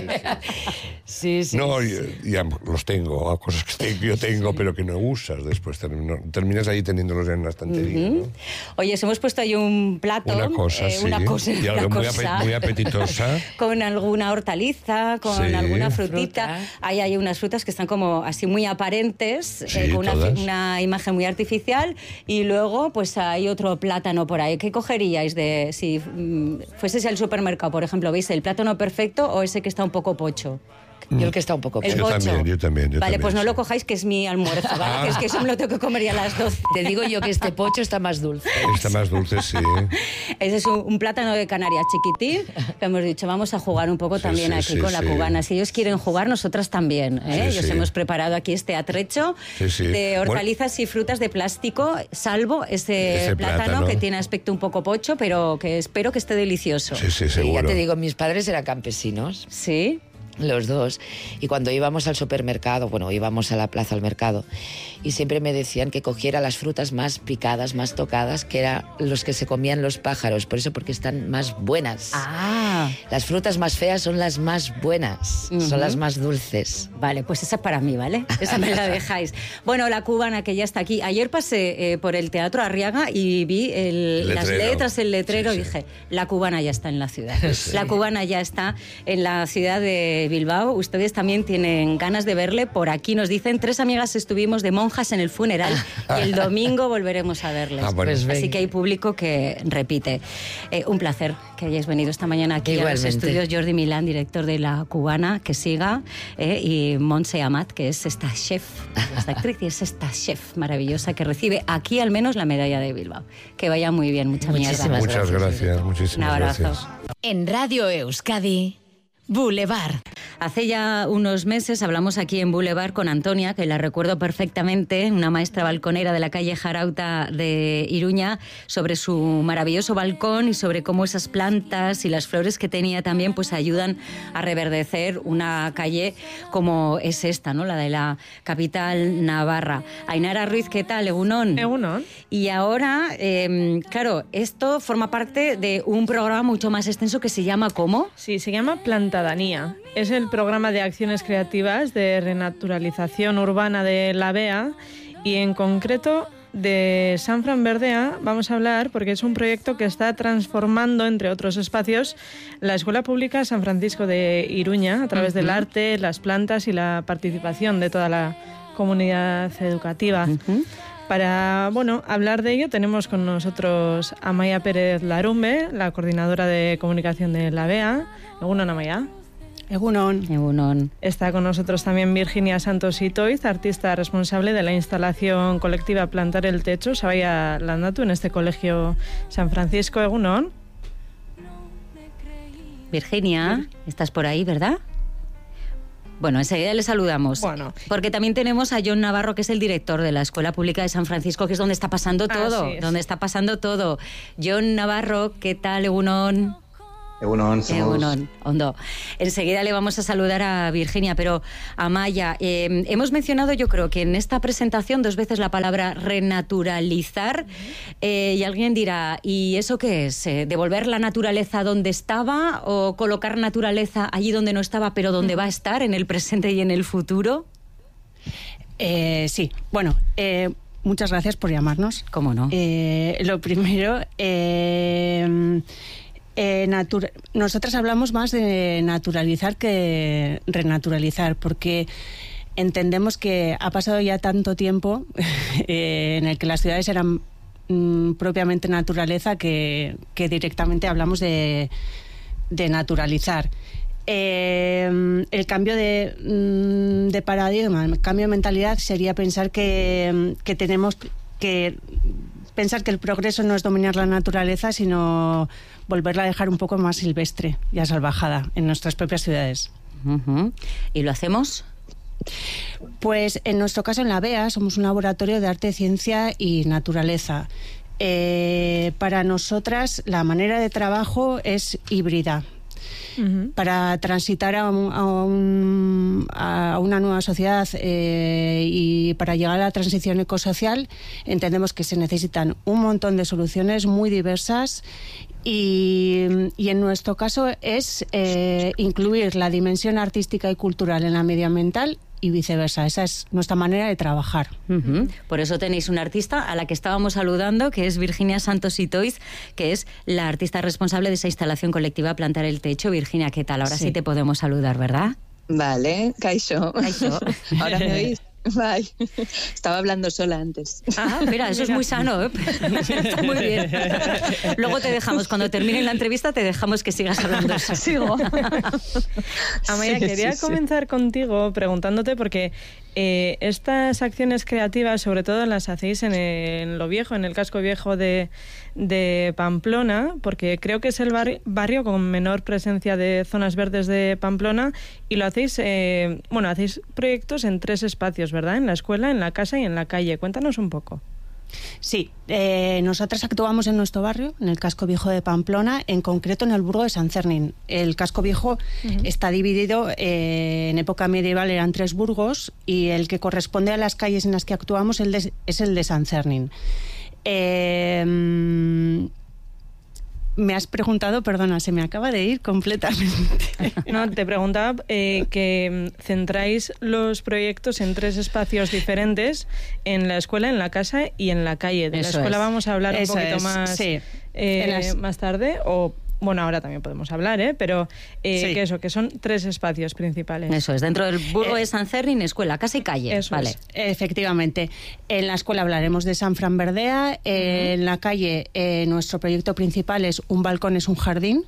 sí, sí, No, sí. ya, ya los tengo, cosas que tengo, yo tengo, pero que no usas después. termino- Terminas ahí teniéndolos en la estantería, ¿no? Oye, os hemos puesto ahí un plato. Una cosa, eh, sí. Una cosa, Y una algo muy, cosa. ape- muy apetitosa. Con alguna hortaliza, con Sí. alguna frutita. Fruta. Ahí hay unas frutas que están como así muy aparentes, Sí, eh, con una, todas. una imagen muy artificial. Y luego, pues hay otro plátano por ahí. ¿Qué cogeríais de si mm, fueseis al supermercado, por ejemplo? ¿Veis el plátano perfecto o ese que está un poco pocho? Yo el que está un poco... El Yo pocho. también, yo también, yo Vale, también, pues no sí. lo cojáis, que es mi almuerzo, ¿vale? Que es que eso me lo tengo que comer ya a las doce. Te digo yo que este pocho está más dulce. Está más dulce, sí. Ese es un, un plátano de Canarias chiquitín, que hemos dicho, vamos a jugar un poco Sí, también sí, aquí sí, con la sí. cubana. Si ellos quieren jugar, nosotras también. ¿eh? Sí, Os sí. hemos preparado aquí este atrecho Sí, sí. de hortalizas y frutas de plástico, salvo ese, Ese plátano, plátano. que tiene aspecto un poco pocho, pero que espero que esté delicioso. Sí, sí, Sí, seguro. ya te digo, mis padres eran campesinos. ¿Sí? Los dos. Y cuando íbamos al supermercado, bueno, íbamos a la plaza al mercado, y siempre me decían que cogiera las frutas más picadas, más tocadas, que eran los que se comían los pájaros. Por eso, porque están más buenas. Ah, Las frutas más feas son las más buenas, Ujú. son las más dulces. vale, pues esa es para mí, ¿vale? Esa me la dejáis. Bueno, la cubana que ya está aquí. Ayer pasé eh, por el Teatro Arriaga y vi el- El las letrero. letras, el letrero, Sí, y sí. dije, la cubana ya está en la ciudad. La cubana ya está en la ciudad de Bilbao. Ustedes también tienen ganas de verle. Por aquí nos dicen, tres amigas estuvimos de monjas en el funeral y el domingo volveremos a verles. Ah, bueno. Pues Así venga. que hay público que repite. Eh, un placer que hayáis venido esta mañana aquí a los Igualmente. estudios. Jordi Milán, director de La Cubana, que siga, eh, y Montse Amat, que es esta chef, esta actriz y es esta chef maravillosa que recibe aquí al menos la medalla de Bilbao. Que vaya muy bien, mucha Muchísimas mierda. Muchas gracias, muchísimas Un abrazo. gracias. En Radio Euskadi, Boulevard. Hace ya unos meses hablamos aquí en Boulevard con Antonia, que la recuerdo perfectamente, una maestra balconera de la calle Jarauta de Iruña, sobre su maravilloso balcón y sobre cómo esas plantas y las flores que tenía también pues ayudan a reverdecer una calle como es esta, ¿no? La de la capital navarra. Ainara Ruiz, ¿qué tal? Egunon. Egunon. Y ahora, eh, claro, esto forma parte de un programa mucho más extenso que se llama ¿cómo? Sí, se llama Plantadanía. Es el programa de acciones creativas de renaturalización urbana de la B E A y en concreto de San Fran Verdea vamos a hablar porque es un proyecto que está transformando, entre otros espacios, la Escuela Pública San Francisco de Iruña a través del arte, las plantas y la participación de toda la comunidad educativa. Uh-huh. Para bueno, hablar de ello tenemos con nosotros a Amaia Pérez Larumbe, la coordinadora de comunicación de la B E A. Egunon, Amaia. Egunon. Egunon. Está con nosotros también Virginia Santos Itoiz, artista responsable de la instalación colectiva Plantar el Techo, Sabaya Landatu, en este colegio San Francisco. Egunon. Virginia, estás por ahí, ¿verdad? Bueno, enseguida le saludamos. Bueno. Porque también tenemos a John Navarro, que es el director de la Escuela Pública de San Francisco, que es donde está pasando todo. Así es. Donde está pasando todo. John Navarro, ¿qué tal, Egunon? Egunon, somos... Egunon, Ondo. Enseguida le vamos a saludar a Virginia, pero Amaia, eh, hemos mencionado yo creo que en esta presentación dos veces la palabra renaturalizar, eh, y alguien dirá, ¿y eso qué es? Eh, ¿Devolver la naturaleza donde estaba o colocar naturaleza allí donde no estaba pero donde va a estar en el presente y en el futuro? Eh, sí, bueno, eh, muchas gracias por llamarnos. ¿Cómo no? Eh, lo primero... Eh, Eh, natura- Nosotras hablamos más de naturalizar que renaturalizar, porque entendemos que ha pasado ya tanto tiempo eh, en el que las ciudades eran mm, propiamente naturaleza que, que directamente hablamos de, de naturalizar. Eh, el cambio de, mm, de paradigma, el cambio de mentalidad sería pensar que, que tenemos que pensar que el progreso no es dominar la naturaleza, sino volverla a dejar un poco más silvestre y asalvajada en nuestras propias ciudades. Uh-huh. ¿Y lo hacemos? Pues en nuestro caso en la B E A somos un laboratorio de arte, ciencia y naturaleza. Eh, para nosotras la manera de trabajo es híbrida. Uh-huh. Para transitar a, un, a, un, a una nueva sociedad eh, y para llegar a la transición ecosocial entendemos que se necesitan un montón de soluciones muy diversas Y, y en nuestro caso es eh, incluir la dimensión artística y cultural en la medioambiental y viceversa. Esa es nuestra manera de trabajar. Uh-huh. Por eso tenéis una artista a la que estábamos saludando, que es Virginia Santos Itoiz, que es la artista responsable de esa instalación colectiva Plantar el Techo. Virginia, ¿qué tal? Ahora sí, sí te podemos saludar, ¿verdad? Vale, Kaixo. Kaixo. Ahora me oís. Bye. Estaba hablando sola antes. Ah, mira, eso es muy sano, ¿eh? Está muy bien. Luego te dejamos, cuando termine la entrevista, te dejamos que sigas hablando. Sigo. Amaya, sí, quería sí, comenzar sí. contigo preguntándote, porque eh, estas acciones creativas, sobre todo las hacéis en, en lo viejo, en el casco viejo de, de Pamplona, porque creo que es el barrio, barrio con menor presencia de zonas verdes de Pamplona, y lo hacéis, eh, bueno, hacéis proyectos en tres espacios, ¿verdad? En la escuela, en la casa y en la calle. Cuéntanos un poco. Sí, eh, nosotras actuamos en nuestro barrio, en el casco viejo de Pamplona, en concreto en el burgo de San Cernín. El casco viejo uh-huh. está dividido, eh, en época medieval eran tres burgos, y el que corresponde a las calles en las que actuamos el de, es el de San Cernín. Eh, Me has preguntado, perdona, se me acaba de ir completamente. No, te preguntaba eh, que centráis los proyectos en tres espacios diferentes, en la escuela, en la casa y en la calle. De Eso la escuela es. Vamos a hablar Eso un poquito es. más, sí. eh, las... más tarde, o... Bueno, ahora también podemos hablar, ¿eh? Pero eh, sí. que eso, que son tres espacios principales. Eso es, dentro del burgo eh, de San Cernín, escuela, casa y calle. Eso vale. es. Efectivamente. En la escuela hablaremos de San Fran Verdea, eh, uh-huh. en la calle eh, nuestro proyecto principal es Un balcón es un jardín.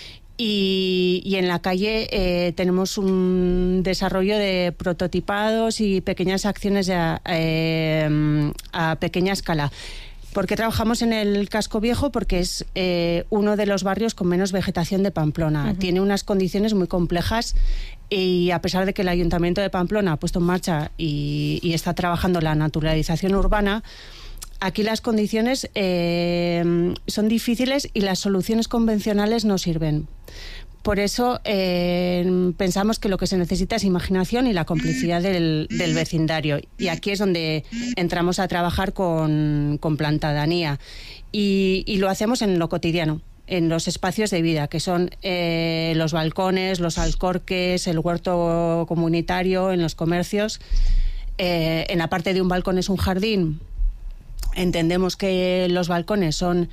Y, y en la calle eh, tenemos un desarrollo de prototipados y pequeñas acciones de, eh, a pequeña escala. ¿Por qué trabajamos en el casco viejo? Porque es eh, uno de los barrios con menos vegetación de Pamplona. Uh-huh. Tiene unas condiciones muy complejas, y a pesar de que el Ayuntamiento de Pamplona ha puesto en marcha y, y está trabajando la naturalización urbana, aquí las condiciones eh, son difíciles y las soluciones convencionales no sirven. Por eso eh, pensamos que lo que se necesita es imaginación y la complicidad del, del vecindario. Y aquí es donde entramos a trabajar con, con Plantadanía. Y, y lo hacemos en lo cotidiano, en los espacios de vida, que son eh, los balcones, los alcorques, el huerto comunitario, en los comercios. Eh, en la parte de un balcón es un jardín. Entendemos que los balcones son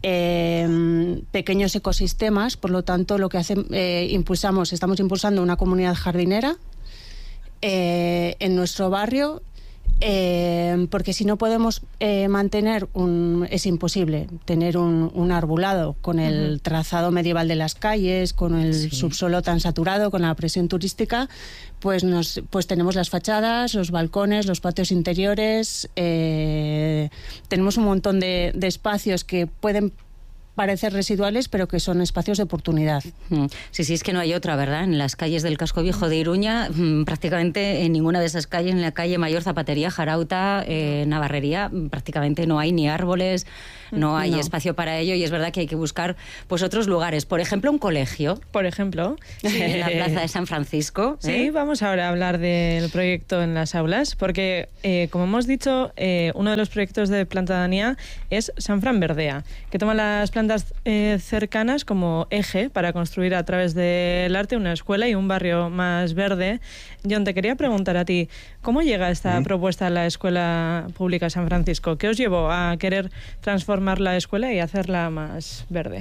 Eh, pequeños ecosistemas, por lo tanto lo que hace, eh, impulsamos, estamos impulsando una comunidad jardinera eh, en nuestro barrio, eh, porque si no podemos eh, mantener un, es imposible tener un, un arbolado con el uh-huh. trazado medieval de las calles, con el sí. subsuelo tan saturado, con la presión turística, pues nos pues tenemos las fachadas, los balcones, los patios interiores, eh, tenemos un montón de, de espacios que pueden parecer residuales, pero que son espacios de oportunidad. Sí, sí, es que no hay otra, ¿verdad? En las calles del casco viejo de Iruña, prácticamente en ninguna de esas calles, en la calle Mayor, Zapatería, Jarauta, eh, Navarrería, prácticamente no hay ni árboles, no hay no. espacio para ello, y es verdad que hay que buscar pues otros lugares. Por ejemplo, un colegio. Por ejemplo. Sí. En la Plaza de San Francisco. Sí, ¿eh? Vamos ahora a hablar del proyecto en las aulas, porque, eh, como hemos dicho, eh, uno de los proyectos de Plantadanía es San Fran Verdea, que toma las plantas Eh, cercanas como eje para construir a través del arte una escuela y un barrio más verde. John, te quería preguntar a ti, ¿cómo llega esta ¿Mm? propuesta a la Escuela Pública San Francisco? ¿Qué os llevó a querer transformar la escuela y hacerla más verde?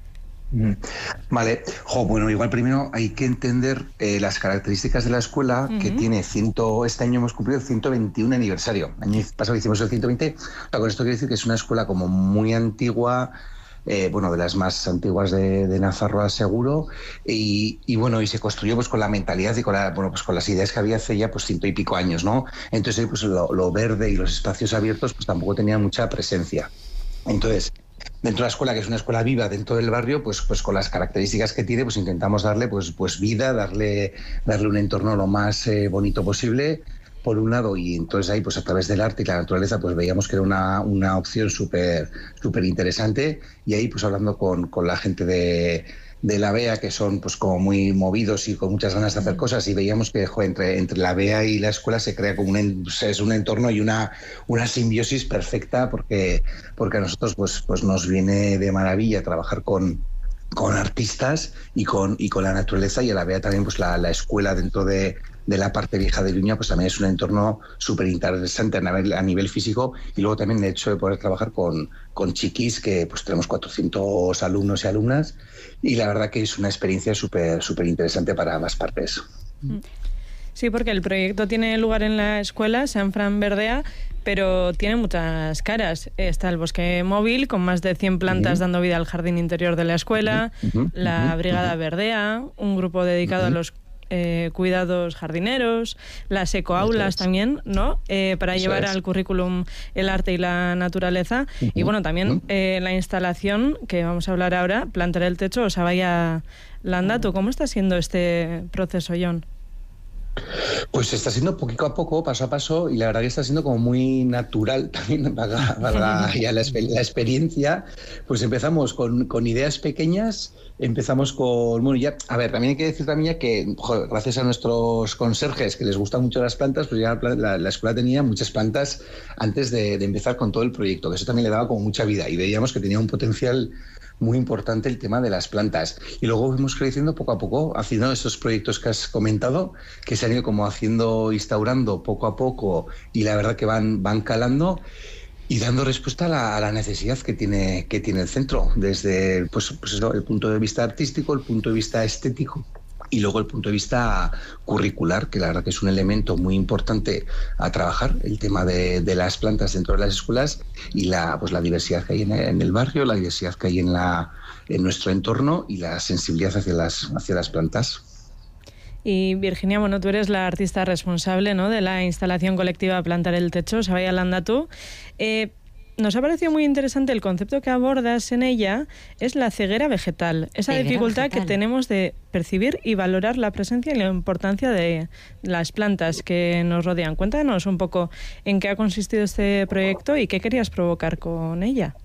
Vale, jo, bueno, igual primero hay que entender eh, las características de la escuela, uh-huh. que tiene ciento, este año hemos cumplido el ciento veintiún aniversario. El año pasado hicimos el ciento veinte. O sea, con esto quiero decir que es una escuela como muy antigua. Eh, bueno, de las más antiguas de, de Nafarroa, seguro, y, y bueno, y se construyó pues con la mentalidad y con la, bueno, pues con las ideas que había hace ya pues ciento y pico años, ¿no? Entonces pues lo, lo verde y los espacios abiertos pues tampoco tenían mucha presencia. Entonces, dentro de la escuela, que es una escuela viva dentro del barrio, pues, pues con las características que tiene, pues intentamos darle pues, pues vida, darle, darle un entorno lo más eh, bonito posible, por un lado, y entonces ahí pues a través del arte y la naturaleza pues veíamos que era una, una opción súper súper interesante, y ahí pues hablando con, con la gente de, de la B E A que son pues como muy movidos y con muchas ganas de hacer cosas, y veíamos que jo, entre, entre la B E A y la escuela se crea como un, pues, es un entorno y una, una simbiosis perfecta, porque, porque a nosotros pues, pues nos viene de maravilla trabajar con con artistas y con, y con la naturaleza, y a la B E A también pues la, la escuela dentro de, de la parte vieja de Iruña pues también es un entorno súper interesante a nivel, a nivel físico, y luego también el hecho de poder trabajar con, con chiquis, que pues tenemos cuatrocientos alumnos y alumnas, y la verdad que es una experiencia súper súper interesante para ambas partes. Sí, porque el proyecto tiene lugar en la escuela San Fran Berdea, pero tiene muchas caras. Está el bosque móvil, con más de cien plantas uh-huh. dando vida al jardín interior de la escuela, uh-huh. la uh-huh. Brigada Berdea, un grupo dedicado uh-huh. a los eh, cuidados jardineros, las ecoaulas también, ¿no? Eh, para Eso llevar es. al currículum el arte y la naturaleza. Uh-huh. Y bueno, también uh-huh. eh, la instalación, que vamos a hablar ahora, Plantar el Techo, Osabaya Landatu. ¿Cómo está siendo este proceso, Jon? Pues está siendo poquito a poco, paso a paso, y la verdad que está siendo como muy natural también, para, para ya la, la experiencia. Pues empezamos con, con ideas pequeñas, empezamos con... Bueno, ya, a ver, también hay que decir también que joder, gracias a nuestros conserjes, que les gustan mucho las plantas, pues ya la, la escuela tenía muchas plantas antes de, de empezar con todo el proyecto, que eso también le daba como mucha vida, y veíamos que tenía un potencial muy importante el tema de las plantas. Y luego fuimos creciendo poco a poco, haciendo esos proyectos que has comentado, que se han ido como haciendo, instaurando poco a poco, y la verdad que van, van calando y dando respuesta a la, a la necesidad que tiene, que tiene el centro, desde pues, pues eso, el punto de vista artístico, el punto de vista estético, y luego el punto de vista curricular, que la verdad que es un elemento muy importante a trabajar, el tema de, de las plantas dentro de las escuelas, y la, pues la diversidad que hay en, en el barrio, la diversidad que hay en, la, en nuestro entorno, y la sensibilidad hacia las, hacia las plantas. Y Virginia, bueno, tú eres la artista responsable, ¿no?, de la instalación colectiva Plantar el Techo, Osabaya Landatu. Eh, Nos ha parecido muy interesante el concepto que abordas en ella, es la ceguera vegetal, esa ceguera dificultad vegetal. que tenemos de percibir y valorar la presencia y la importancia de las plantas que nos rodean. Cuéntanos un poco en qué ha consistido este proyecto y qué querías provocar con ella.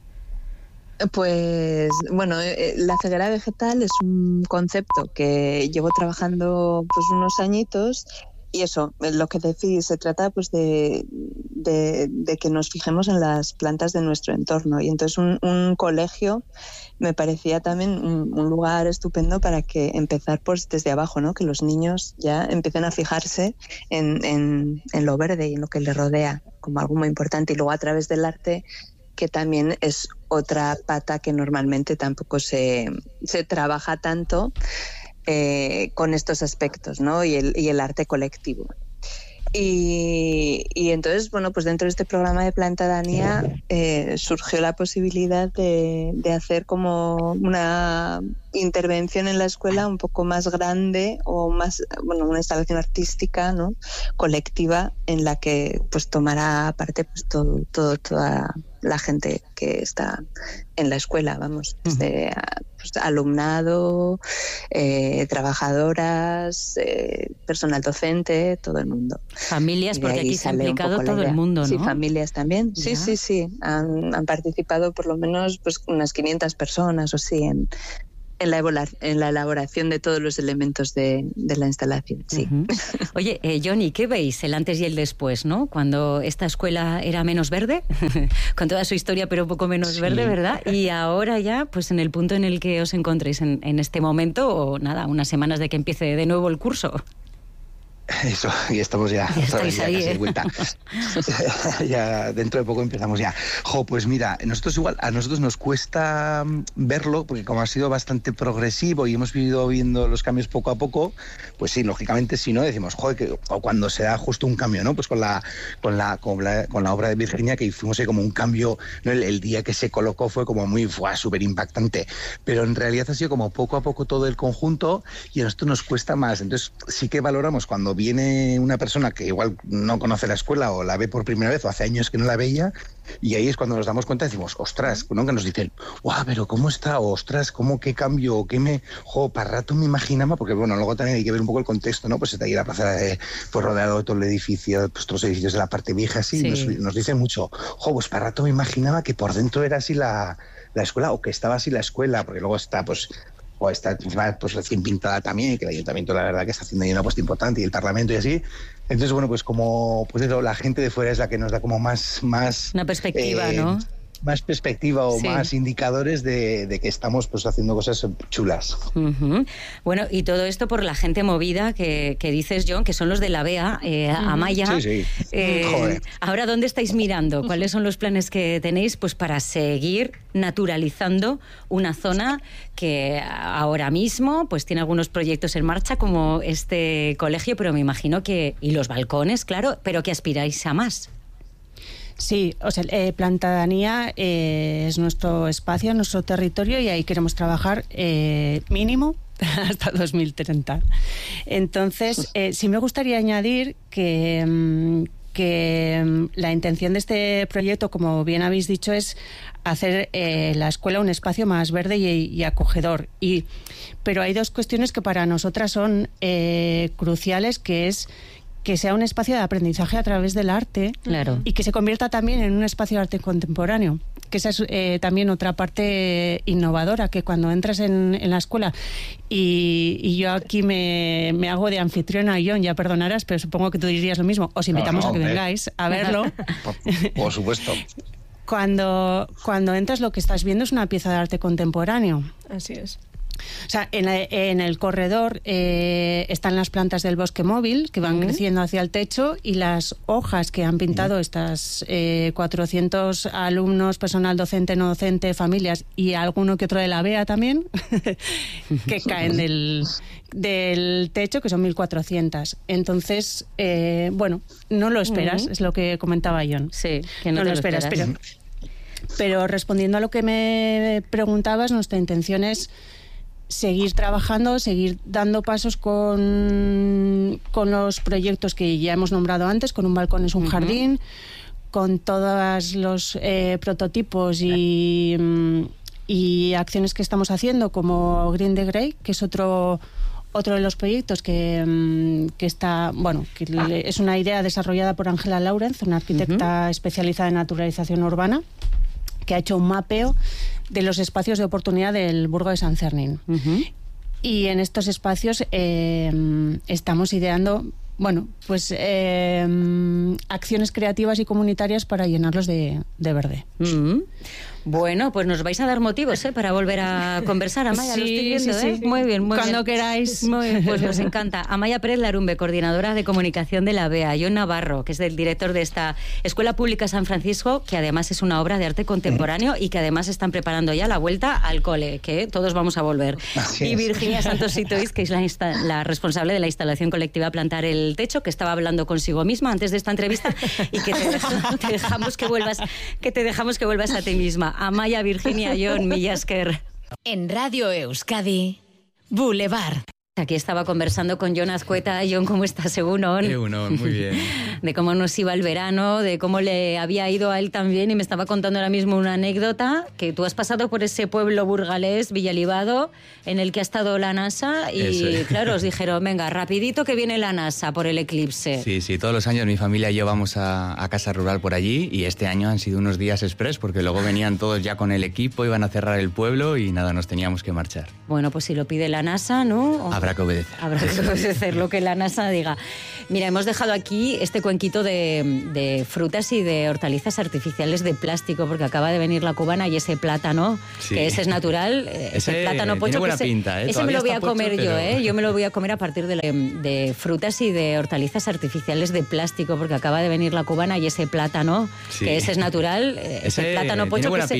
Pues bueno, la ceguera vegetal es un concepto que llevo trabajando pues unos añitos. Y eso, lo que decís, se trata pues de, de, de que nos fijemos en las plantas de nuestro entorno. Y entonces un, un colegio me parecía también un, un lugar estupendo para que empezar pues desde abajo, ¿no? Que los niños ya empiecen a fijarse en, en, en lo verde y en lo que les rodea como algo muy importante. Y luego a través del arte, que también es otra pata que normalmente tampoco se, se trabaja tanto, Eh, con estos aspectos, ¿no? Y el, y el arte colectivo. Y, y entonces, bueno, pues dentro de este programa de Plantadanía eh, surgió la posibilidad de, de hacer como una intervención en la escuela un poco más grande, o más, bueno, una instalación artística, ¿no?, colectiva, en la que pues tomará parte pues todo, todo, toda la gente que está en la escuela, vamos, desde pues, alumnado, eh, trabajadoras, eh, personal docente, todo el mundo. Familias, porque aquí se ha implicado todo el mundo, ¿no? Sí, familias también. Sí, sí, sí. Han, han participado por lo menos pues unas quinientas personas o sí en, en, la, en la elaboración de todos los elementos de, de la instalación, sí. Uh-huh. Oye, eh, Johnny, ¿qué veis el antes y el después, no? Cuando esta escuela era menos verde, con toda su historia, pero un poco menos sí. verde, ¿verdad? Y ahora ya, pues en el punto en el que os encontréis en, en este momento, o nada, unas semanas de que empiece de nuevo el curso. Eso, y estamos ya, ya, estáis ya ahí, casi ¿eh? de vuelta. Ya dentro de poco empezamos ya. Jo, pues mira, nosotros igual, a nosotros nos cuesta verlo, porque como ha sido bastante progresivo y hemos ido viendo los cambios poco a poco, pues sí, lógicamente si no decimos, joder, que o cuando se da justo un cambio, ¿no? Pues con la, con la, con la, con la obra de Virginia, que fuimos ahí como un cambio, ¿no? El, el día que se colocó fue como muy, fue súper impactante, pero en realidad ha sido como poco a poco todo el conjunto, y a nosotros nos cuesta más. Entonces sí que valoramos cuando viene una persona que igual no conoce la escuela o la ve por primera vez o hace años que no la veía, y ahí es cuando nos damos cuenta y decimos, ostras, ¿no? Que nos dicen, guau, pero ¿cómo está? O, ostras, ¿cómo, qué cambio? ¿Qué me...? Jo, para rato me imaginaba, porque bueno, luego también hay que ver un poco el contexto, ¿no? Pues está ahí la plaza de, pues rodeado de todo el edificio, pues todos los edificios de la parte vieja, así, sí. nos, nos dicen mucho, jo, pues para rato me imaginaba que por dentro era así la, la escuela, o que estaba así la escuela, porque luego está, pues... o está pues recién pintada también, que el ayuntamiento la verdad que está haciendo ahí una apuesta importante y el Parlamento y así. Entonces, bueno, pues como pues eso, la gente de fuera es la que nos da como más... más una perspectiva, eh, ¿no? Más perspectiva o sí. más indicadores de, de que estamos pues haciendo cosas chulas. Uh-huh. Bueno, y todo esto por la gente movida que, que dices, John, que son los de la B E A, eh, uh-huh. Amaya. Sí, sí. Eh, Joder. Ahora, ¿dónde estáis mirando? ¿Cuáles son los planes que tenéis pues para seguir naturalizando una zona que ahora mismo pues tiene algunos proyectos en marcha, como este colegio, pero me imagino que... y los balcones, claro, pero que aspiráis a más? Sí, o sea, eh, Plantadanía eh, es nuestro espacio, nuestro territorio y ahí queremos trabajar eh, mínimo hasta dos mil treinta. Entonces, eh, sí me gustaría añadir que, que la intención de este proyecto, como bien habéis dicho, es hacer eh, la escuela un espacio más verde y, y acogedor. Y, pero hay dos cuestiones que para nosotras son eh, cruciales, que es que sea un espacio de aprendizaje a través del arte, claro. y que se convierta también en un espacio de arte contemporáneo, que esa es eh, también otra parte innovadora, que cuando entras en, en la escuela, y, y yo aquí me, me hago de anfitriona, John, ya perdonarás, pero supongo que tú dirías lo mismo, os invitamos no, no, a que hombre. vengáis a verlo. Por, por supuesto. Cuando, cuando entras, lo que estás viendo es una pieza de arte contemporáneo. Así es. O sea, en, en el corredor eh, están las plantas del bosque móvil que van uh-huh. creciendo hacia el techo, y las hojas que han pintado uh-huh. estas eh, cuatrocientos alumnos, personal docente, no docente, familias y alguno que otro de la B E A también, que caen del, del techo, que son mil cuatrocientos. Entonces, eh, bueno, no lo esperas, uh-huh. es lo que comentaba John. Sí, que no, no te lo lo esperas, esperas. Pero, pero respondiendo a lo que me preguntabas, nuestra intención es seguir trabajando, seguir dando pasos con, con los proyectos que ya hemos nombrado antes, con Un balcón es un uh-huh. jardín, con todos los eh, prototipos y, y acciones que estamos haciendo, como Green the Grey, que es otro otro de los proyectos que, que está, bueno, que es una idea desarrollada por Ángela Laurenz, una arquitecta uh-huh. especializada en naturalización urbana, que ha hecho un mapeo de los espacios de oportunidad del Burgo de San Fermín. Uh-huh. Y en estos espacios eh, estamos ideando, bueno, pues eh, acciones creativas y comunitarias para llenarlos de, de verde. Uh-huh. Bueno, pues nos vais a dar motivos ¿eh? para volver a conversar, Amaya, sí, lo estoy viendo, sí, ¿eh? sí. Muy bien, muy Cuando bien. queráis. Muy bien, pues nos encanta. Amaya Pérez Larumbe, coordinadora de comunicación de la B E A. John Navarro, que es el director de esta Escuela Pública San Francisco, que además es una obra de arte contemporáneo y que además están preparando ya la vuelta al cole, que todos vamos a volver. Así y es. Virginia Santos Sitois, que es la, insta- la responsable de la instalación colectiva Plantar el Techo, que estaba hablando consigo misma antes de esta entrevista, y que te, dejo, te dejamos que vuelvas, que te dejamos que vuelvas a ti misma. Amaya, Virginia, John, Millasker. En Radio Euskadi, Boulevard. Aquí estaba conversando con Jon Azcueta. John, ¿cómo estás, Egunon? Egunon, muy bien. De cómo nos iba el verano, de cómo le había ido a él también, y me estaba contando ahora mismo una anécdota, que tú has pasado por ese pueblo burgalés, Villalibado, en el que ha estado la NASA, y Eso. claro, os dijeron, venga, rapidito que viene la NASA por el eclipse. Sí, sí, todos los años mi familia y yo vamos a, a Casa Rural por allí, y este año han sido unos días express, porque luego venían todos ya con el equipo, iban a cerrar el pueblo y nada, nos teníamos que marchar. Bueno, pues si lo pide la NASA, ¿no? O... Habrá que obedecer. Habrá que obedecer lo que la NASA diga. Mira, hemos dejado aquí este cuenquito de, de frutas y de hortalizas artificiales de plástico, porque acaba de venir la cubana y ese plátano, Sí. que ese es natural, ese, Ese plátano tiene pocho, buena que ese, pinta, ¿eh? ese me Todavía lo voy a está comer pocho, yo, pero- ¿eh? Yo me lo voy a comer a partir de, de frutas y de hortalizas artificiales de plástico, porque acaba de venir la cubana y ese plátano, Sí. que ese es natural, ese, Ese plátano tiene pocho, que buena ese,